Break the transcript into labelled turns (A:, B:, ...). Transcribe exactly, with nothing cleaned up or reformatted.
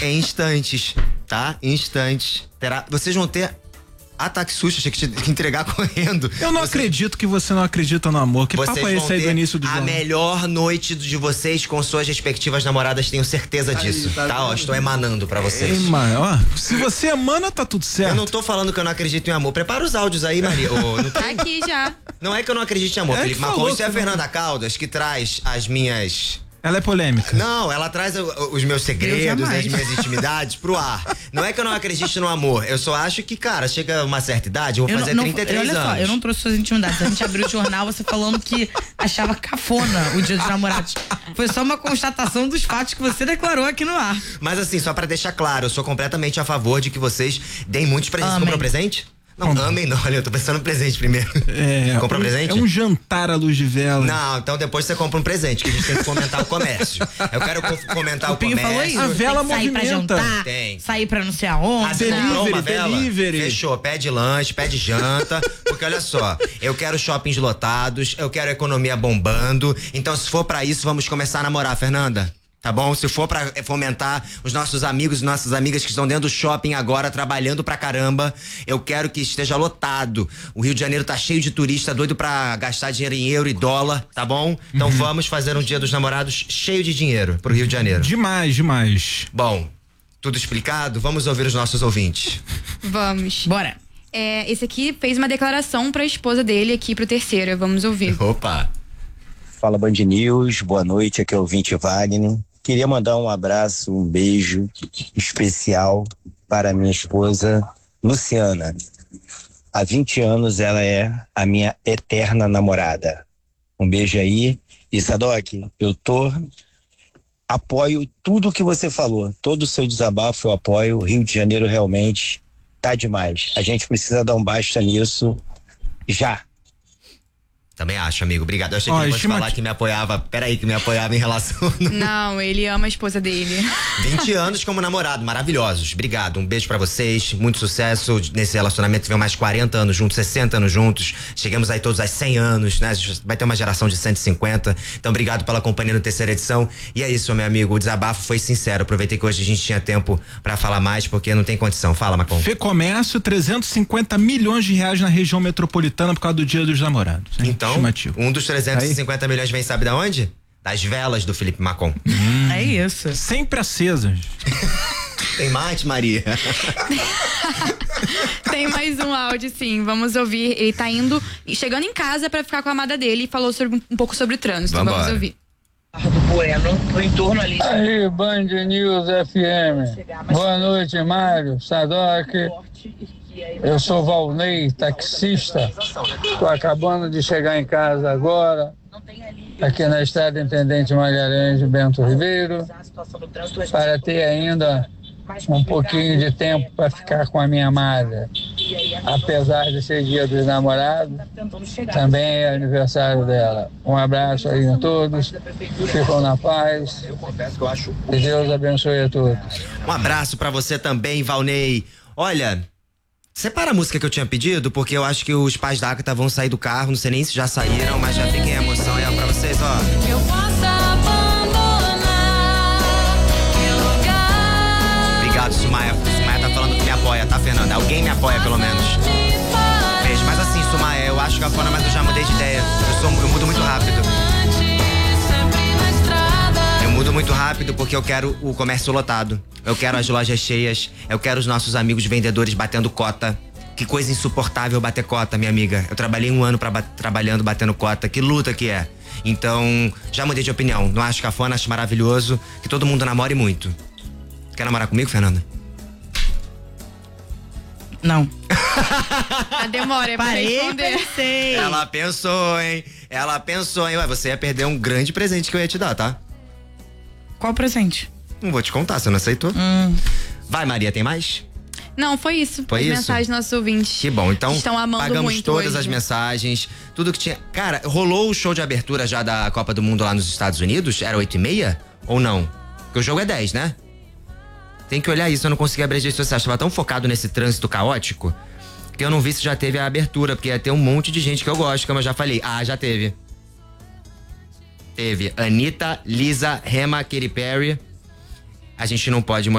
A: em instantes, tá? Em instantes. Terá, vocês vão ter ataque susto, achei que tinha que entregar correndo.
B: Eu não vocês, acredito que você não acredita no amor. Que papo é esse aí do início do
A: a
B: jogo? A
A: melhor noite de vocês com suas respectivas namoradas, tenho certeza disso. Aí, tá, tá ó, estou emanando pra vocês.
B: Ei, ó, se você emana, tá tudo certo.
A: Eu não tô falando que eu não acredito em amor. Prepara os áudios aí, Maria. Oh, não
C: tá tem... aqui já.
A: Não é que eu não acredito em amor, é Felipe Marcon. Isso é a Fernanda Caldas que traz as minhas...
B: Ela é polêmica.
A: Não, ela traz os meus segredos, as minhas intimidades pro ar. Não é que eu não acredite no amor, eu só acho que, cara, chega uma certa idade, eu vou eu fazer não, trinta e três
C: olha
A: anos.
C: Olha só, eu não trouxe suas intimidades. A gente abriu o jornal, você falando que achava cafona o Dia dos Namorados. Foi só uma constatação dos fatos que você declarou aqui no ar.
A: Mas assim, só pra deixar claro, eu sou completamente a favor de que vocês deem muitos presentes. Comprou presente? Não, amem não, olha, eu tô pensando no presente primeiro.
B: É,
A: compra um presente?
B: É um jantar à luz de vela.
A: Não, então depois você compra um presente, que a gente tem que fomentar o comércio. Eu quero comentar o, o comércio.
C: Falou isso.
B: A vela
C: sair
B: movimenta.
C: Pra jantar,
A: tem.
C: Sair pra não sei aonde.
A: Ah, você comprou uma vela?
B: Delivery.
A: Fechou, pede lanche, pede janta, porque olha só, eu quero shoppings lotados, eu quero economia bombando, então se for pra isso, vamos começar a namorar, Fernanda. Tá bom? Se for pra fomentar os nossos amigos e nossas amigas que estão dentro do shopping agora, trabalhando pra caramba, eu quero que esteja lotado. O Rio de Janeiro tá cheio de turista, doido pra gastar dinheiro em euro e dólar, tá bom? Então uhum. vamos fazer um Dia dos Namorados cheio de dinheiro pro Rio de Janeiro.
B: Demais, demais.
A: Bom, tudo explicado? Vamos ouvir os nossos ouvintes.
D: Vamos.
C: Bora.
D: É, esse aqui fez uma declaração pra esposa dele aqui pro terceiro, vamos ouvir.
A: Opa.
E: Fala Band News, boa noite, aqui é o ouvinte Wagner. Queria mandar um abraço, um beijo especial para minha esposa Luciana. Há vinte anos ela é a minha eterna namorada. Um beijo aí. E Sadoc, eu tô apoio tudo que você falou, todo o seu desabafo eu apoio. O Rio de Janeiro realmente tá demais. A gente precisa dar um basta nisso já.
A: Também acho, amigo. Obrigado. Eu achei que oh, ele fosse falar que me apoiava. Peraí, que me apoiava em relação...
D: Não, ele ama a esposa dele.
A: vinte anos como namorado, maravilhosos. Obrigado. Um beijo pra vocês. Muito sucesso nesse relacionamento. Tivemos mais quarenta anos juntos, sessenta anos juntos. Chegamos aí todos aos cem anos, né? Vai ter uma geração de cento e cinquenta. Então, obrigado pela companhia na terceira edição. E é isso, meu amigo. O desabafo foi sincero. Aproveitei que hoje a gente tinha tempo pra falar mais, porque não tem condição. Fala, Macon.
B: Fê Comércio, trezentos e cinquenta milhões de reais na região metropolitana por causa do Dia dos Namorados. Hein?
A: Então, um dos trezentos e cinquenta milhões vem, sabe da onde? Das velas do Felipe Marcon.
C: Hum. É isso.
B: Sempre acesas.
A: Tem mais, Maria?
D: Tem mais um áudio, sim. Vamos ouvir. Ele tá indo, chegando em casa pra ficar com a amada dele e falou sobre, um pouco sobre o trânsito.
A: Vambora.
D: Vamos ouvir.
F: Do Bueno, no entorno ali.
G: Aí, Band News F M. Boa noite, Mário, Sadoc. Eu sou Valnei, taxista. Estou acabando de chegar em casa agora, aqui na estrada Intendente Magalhães de Bento Ribeiro, para ter ainda um pouquinho de tempo para ficar com a minha amada. Apesar de ser Dia dos Namorados, também é aniversário dela. Um abraço aí a todos, ficam na paz e Deus abençoe a todos.
A: Um abraço para você também, Valnei. Olha, separa a música que eu tinha pedido, porque eu acho que os pais da Agatha vão sair do carro, não sei nem se já saíram, mas já fiquem em emoção aí pra vocês, ó.
H: Eu posso abandonar que lugar.
A: Obrigado, Sumaia. Sumaia tá falando que me apoia, tá, Fernanda? Alguém me apoia, pelo menos. Beijo. Mas assim, Sumaia, eu acho cafona, mas eu já mudei de ideia. Eu, sou, eu mudo muito rápido. Eu mudo muito rápido porque eu quero o comércio lotado. Eu quero as lojas cheias. Eu quero os nossos amigos vendedores batendo cota. Que coisa insuportável bater cota, minha amiga. Eu trabalhei um ano pra bat- trabalhando, batendo cota. Que luta que é. Então, já mudei de opinião. Não acho cafona, acho maravilhoso. Que todo mundo namore muito. Quer namorar comigo, Fernanda?
C: Não.
D: A demora é pra
C: Parei,
D: responder.
C: Pensei.
A: Ela pensou, hein? Ela pensou, hein? Ué, você ia perder um grande presente que eu ia te dar, tá?
C: Qual presente?
A: Não vou te contar, você não aceitou?
C: Hum.
A: Vai, Maria, tem mais?
D: Não, foi isso.
A: Foi
D: as
A: isso?
D: mensagens dos nossos ouvintes.
A: Que bom, então
D: estão amando
A: pagamos
D: muito
A: todas
D: hoje.
A: as mensagens, tudo que tinha. Cara, rolou o show de abertura já da Copa do Mundo lá nos Estados Unidos? Era oito e meia? Ou não? Porque o jogo é dez, né? Tem que olhar isso, eu não consegui abrir as redes sociais. Tava tão focado nesse trânsito caótico que eu não vi se já teve a abertura, porque ia ter um monte de gente que eu gosto, como eu já falei. Ah, já teve. Teve Anitta, Lisa, Rema, Katy Perry. A gente não pode